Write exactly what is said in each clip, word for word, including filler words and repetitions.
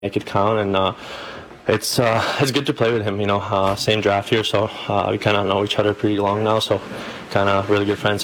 make it count, and uh, it's uh, it's good to play with him. You know, uh, same draft year, so uh, we kind of know each other pretty long now, so kind of really good friends.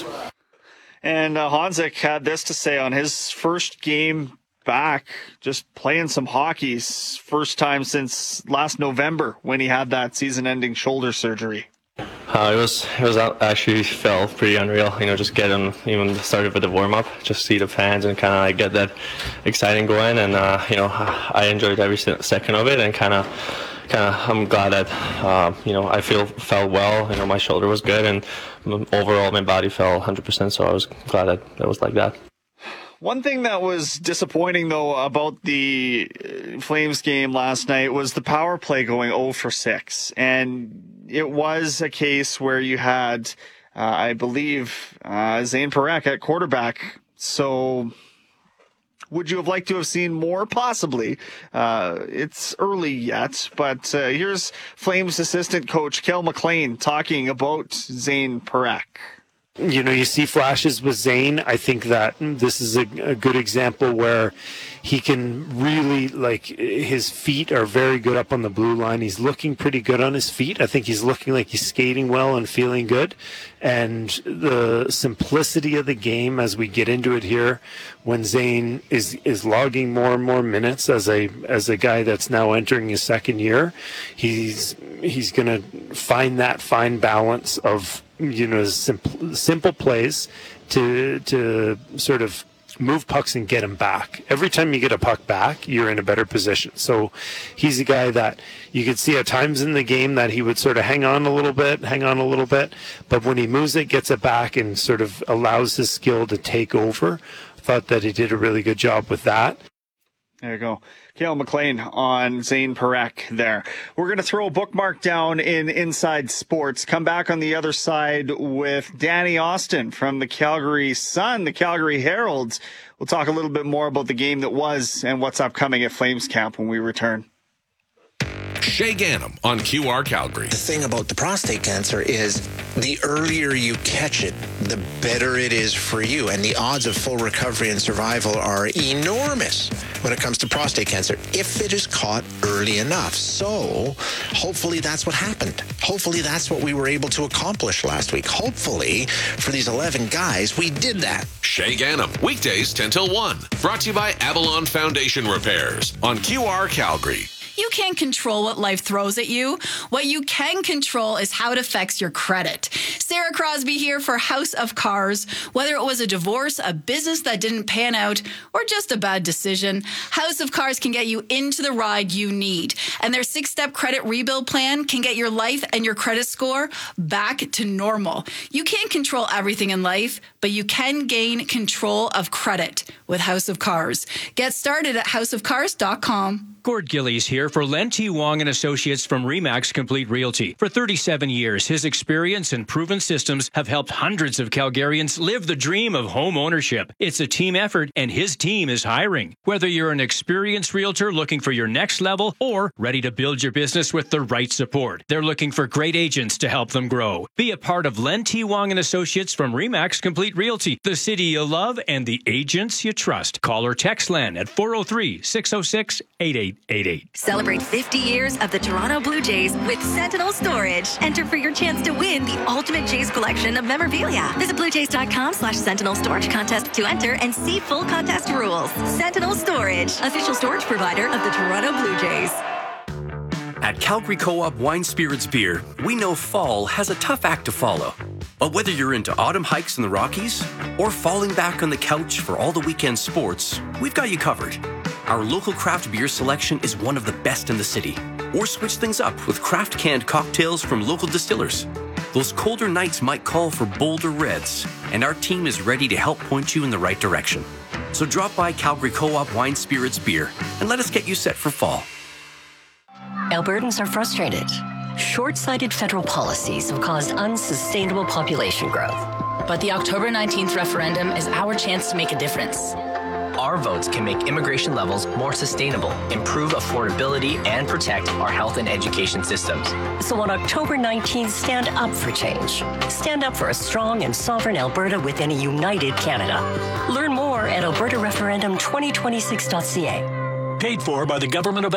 And uh, Honzek had this to say on his first game back, just playing some hockey, first time since last November when he had that season-ending shoulder surgery. Uh, it was it was actually felt pretty unreal, you know, just getting even started with the warm up, just see the fans and kind of like get that exciting going, and uh, you know, I enjoyed every second of it, and kind of kind of I'm glad that uh, you know I feel felt well, you know, my shoulder was good, and overall my body felt one hundred percent, so I was glad that it was like that. One thing that was disappointing, though, about the Flames game last night was the power play going oh for six. And it was a case where you had, uh, I believe, uh, Zane Parekh at quarterback. So would you have liked to have seen more? Possibly. Uh, it's early yet, but uh, here's Flames assistant coach Kel McLean talking about Zane Parekh. You know, you see flashes with Zane. I think that this is a, a good example where he can really, like, his feet are very good up on the blue line. He's looking pretty good on his feet. I think he's looking like he's skating well and feeling good. And the simplicity of the game as we get into it here, when Zane is, is logging more and more minutes as a as a guy that's now entering his second year, he's he's going to find that fine balance of, you know, simple, simple plays to to sort of move pucks and get them back. Every time you get a puck back, you're in a better position. So he's a guy that you could see at times in the game that he would sort of hang on a little bit, hang on a little bit, but when he moves it, gets it back, and sort of allows his skill to take over. I thought that he did a really good job with that. There you go. Kel McLean on Zane Parekh there. We're going to throw a bookmark down in Inside Sports. Come back on the other side with Danny Austin from the Calgary Sun, the Calgary Herald. We'll talk a little bit more about the game that was and what's upcoming at Flames Camp when we return. Shay Ganem on Q R Calgary. The thing about the prostate cancer is the earlier you catch it, the better it is for you. And the odds of full recovery and survival are enormous when it comes to prostate cancer, if it is caught early enough. So hopefully that's what happened. Hopefully that's what we were able to accomplish last week. Hopefully for these eleven guys, we did that. Shay Ganem, weekdays ten till one. Brought to you by Avalon Foundation Repairs on Q R Calgary. You can't control what life throws at you. What you can control is how it affects your credit. Sarah Crosby here for House of Cars. Whether it was a divorce, a business that didn't pan out, or just a bad decision, House of Cars can get you into the ride you need. And their six-step credit rebuild plan can get your life and your credit score back to normal. You can't control everything in life, but you can gain control of credit with House of Cars. Get started at house of cars dot com. Gord Gillies here for Len T. Wong and Associates from Remax Complete Realty. For thirty-seven years, his experience and proven systems have helped hundreds of Calgarians live the dream of home ownership. It's a team effort, and his team is hiring. Whether you're an experienced realtor looking for your next level or ready to build your business with the right support, they're looking for great agents to help them grow. Be a part of Len T. Wong and Associates from Remax Complete Realty, the city you love and the agents you trust. Call or text Len at four oh three, six oh six, eight eight eight eight. Celebrate fifty years of the Toronto Blue Jays with Sentinel Storage. Enter for your chance to win the ultimate Jays collection of memorabilia. Visit bluejays.com slash Sentinel Storage Contest to enter and see full contest rules. Sentinel Storage, official storage provider of the Toronto Blue Jays. At Calgary Co-op Wine Spirits Beer, we know fall has a tough act to follow. But whether you're into autumn hikes in the Rockies or falling back on the couch for all the weekend sports, we've got you covered. Our local craft beer selection is one of the best in the city. Or switch things up with craft canned cocktails from local distillers. Those colder nights might call for bolder reds, and our team is ready to help point you in the right direction. So drop by Calgary Co-op Wine Spirits Beer and let us get you set for fall. Albertans are frustrated. Short-sighted federal policies have caused unsustainable population growth. But the October nineteenth referendum is our chance to make a difference. Our votes can make immigration levels more sustainable, improve affordability, and protect our health and education systems. So on October nineteenth, stand up for change. Stand up for a strong and sovereign Alberta within a united Canada. Learn more at alberta referendum twenty twenty-six dot c a. Paid for by the Government of